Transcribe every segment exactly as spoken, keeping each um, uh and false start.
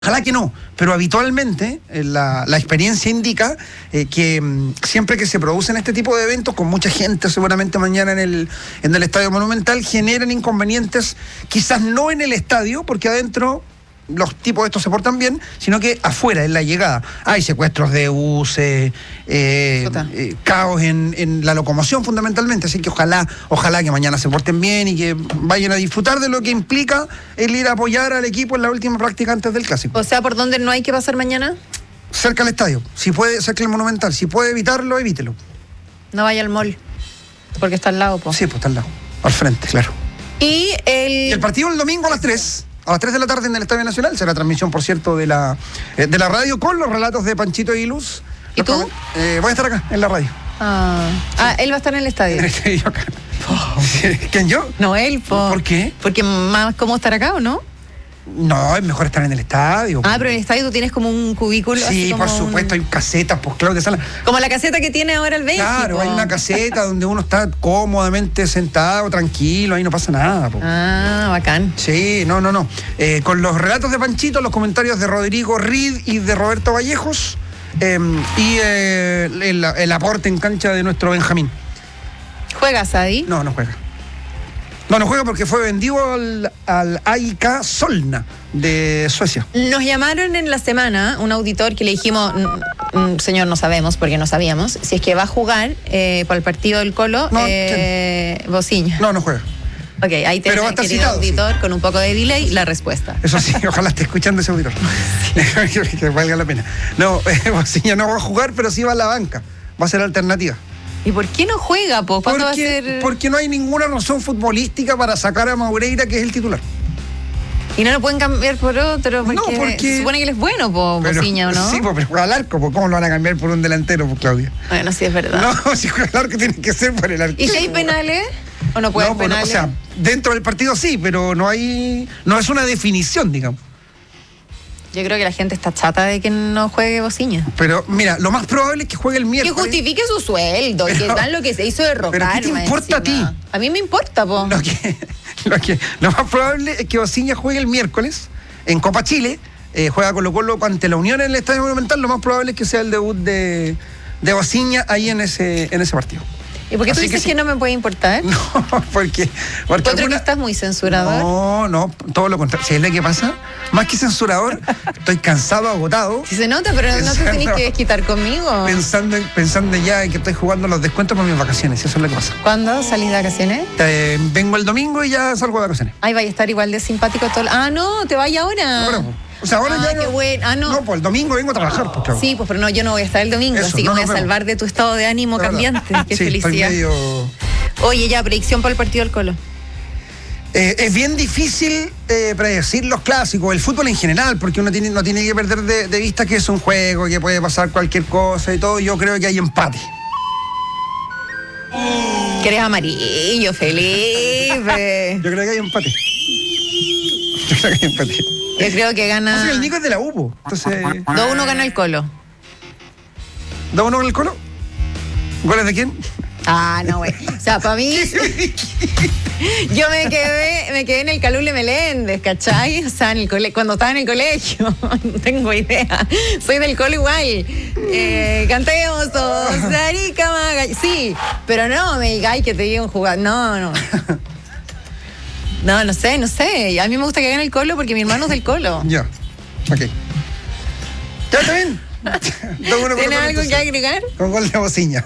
Ojalá que no, pero habitualmente eh, la, la experiencia indica eh, que mm, siempre que se producen este tipo de eventos, con mucha gente seguramente mañana en el, en el Estadio Monumental, generan inconvenientes, quizás no en el estadio, porque adentro los tipos de estos se portan bien, sino que afuera, en la llegada. Hay secuestros de buses, eh, eh, caos en, en la locomoción fundamentalmente, así que ojalá, ojalá que mañana se porten bien y que vayan a disfrutar de lo que implica el ir a apoyar al equipo en la última práctica antes del Clásico. O sea, ¿por dónde no hay que pasar mañana? Cerca del estadio, si puede, cerca del Monumental, si puede evitarlo, evítelo. No vaya al mall, porque está al lado, po. Sí, pues está al lado, al frente, claro. Y el... Y el partido el domingo a las tres. A las tres de la tarde en el Estadio Nacional, será transmisión, por cierto, de la, eh, de la radio con los relatos de Panchito y Luz. ¿Y tú? Eh, voy a estar acá, en la radio. Ah, sí. ah él va a estar en el estadio. En el estadio acá. Oh. ¿Quién, yo? No, él, po. ¿Por qué? Porque más cómodo estar acá, ¿o no? No, es mejor estar en el estadio. Ah, pero en el estadio tú tienes como un cubículo. Sí, así como por supuesto, un... hay casetas, pues Claudia Sala. Como la caseta que tiene ahora el Benji. Claro, po. Hay una caseta donde uno está cómodamente sentado, tranquilo, ahí no pasa nada. Po. Ah, bacán. Sí, no, no, no. Eh, con los relatos de Panchito, los comentarios de Rodrigo Reed y de Roberto Vallejos, eh, y eh, el, el aporte en cancha de nuestro Benjamín. ¿Juegas, Adi? No, no juega. No, no juega porque fue vendido al, al A I K Solna de Suecia. Nos llamaron en la semana un auditor que le dijimos, señor, no sabemos porque no sabíamos, si es que va a jugar eh, para el partido del Colo, no, eh, Bociña. No, no juega. Ok, ahí tenemos al querido citado, auditor, sí. Con un poco de delay, la respuesta. Eso sí, ojalá esté escuchando ese auditor. Sí. Que valga la pena. No, eh, Bociña no va a jugar, pero sí va a la banca. Va a ser alternativa. ¿Y por qué no juega, po? ¿Cuándo porque, va a ser...? Porque no hay ninguna razón futbolística para sacar a Maureira, que es el titular. Y no lo pueden cambiar por otro, porque, no, porque... se supone que él es bueno, po, Bociña, ¿o no? Sí, pero juega al arco, po. ¿Cómo lo van a cambiar por un delantero, po, Claudia? Bueno, sí, es verdad. No, si juega al arco tiene que ser por el arquero. ¿Y si hay penales? ¿O no puede no, penales? O sea, dentro del partido sí, pero no hay... No es una definición, digamos. Yo creo que la gente está chata de que no juegue Bociña. Pero mira, lo más probable es que juegue el miércoles. Que justifique su sueldo, pero, que tal lo que se hizo de rocar. ¿Pero qué te importa encima. a ti? A mí me importa, po. Lo, que, lo, que, lo más probable es que Bociña juegue el miércoles en Copa Chile. Eh, juega Colo Colo ante la Unión en el Estadio Monumental. Lo más probable es que sea el debut de, de Bociña ahí en ese, en ese partido. ¿Y por qué Así tú dices que, que, sí. que no me puede importar? No, porque... porque ¿Otro alguna... que estás muy censurador? No, no, todo lo contrario. ¿Sabes lo que pasa? Más que censurador, estoy cansado, agotado. Sí se nota, pero pensando, no te tenés que desquitar conmigo. Pensando, en, pensando ya en que estoy jugando los descuentos para mis vacaciones, eso es lo que pasa. ¿Cuándo salís de vacaciones? Eh, vengo el domingo y ya salgo de vacaciones. Ay, vaya a estar igual de simpático todo el... Ah, no, te vaya ahora. Ahora, pues. O sea, ahora ah, ya qué no, bueno. Ah, no. No, pues el domingo vengo a trabajar, pues, claro. Sí, pues, pero no, yo no voy a estar el domingo, Eso, así que no, me voy no, a salvar de tu estado de ánimo no, cambiante. No. Qué sí, felicidad. Medio... Oye, ya, predicción para el partido del Colo. Eh, es bien difícil eh, predecir los clásicos, el fútbol en general, porque uno tiene, no tiene que perder de, de vista que es un juego, que puede pasar cualquier cosa y todo. Yo creo que hay empate. Que eres amarillo, Felipe. Yo creo que hay empate. Yo creo que hay empate. Yo creo que gana... O sea, el Nico es de la U, po. Entonces... dos uno gana el Colo. ¿dos uno gana el Colo? ¿Goles de quién? Ah, no, güey. O sea, para mí... yo me quedé me quedé en el Calule Meléndez, ¿cachai? O sea, en el cole, cuando estaba en el colegio. No tengo idea. Soy del Colo igual. Eh, cantemos todos. Arica Maga. Sí, pero no me digáis que te diga un jugador. No, no. No, no sé, no sé. A mí me gusta que gane el Colo porque mi hermano es del Colo. Ya, ok. ¿Ya está bien? ¿Tienes algo que agregar? Con gol de Bociña.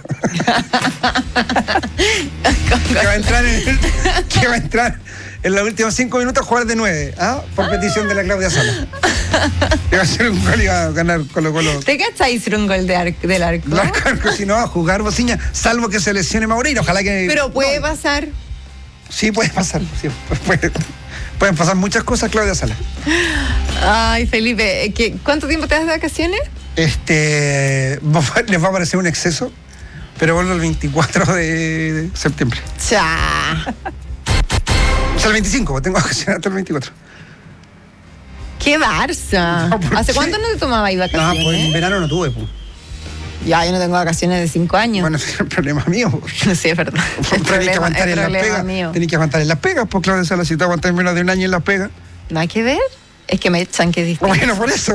que, va a entrar en el, que va a entrar en los últimos cinco minutos a jugar de nueve, ¿ah? Por petición de la Claudia Sala. Que va a ser un gol y va a ganar Colo Colo. ¿Te cachai ser un gol de ar del arco? Del arco, si no va a jugar Bociña, salvo que se lesione Maureira, ojalá que... Pero puede no. pasar. Sí, puede pasar. Sí, puede, pueden pasar muchas cosas, Claudia Sala. Ay, Felipe, ¿qué, ¿cuánto tiempo te das de vacaciones? Este, les va a parecer un exceso, pero vuelvo el veinticuatro de septiembre. Cha. O sea, el veinticinco, tengo vacaciones hasta el veinticuatro. ¡Qué Barça! No, ¿hace qué? ¿Cuánto no te tomabas vacaciones? No, pues en verano no tuve, pues. Ya, yo no tengo vacaciones de cinco años. Bueno, ese es el problema mío. Sí, es verdad. Tenés que aguantar en las pegas. Tenés que aguantar en las pegas, pues claro, si te aguantas menos de un año en las pegas. ¿Nada que ver? Es que me echan, que es distinto. Bueno, por eso.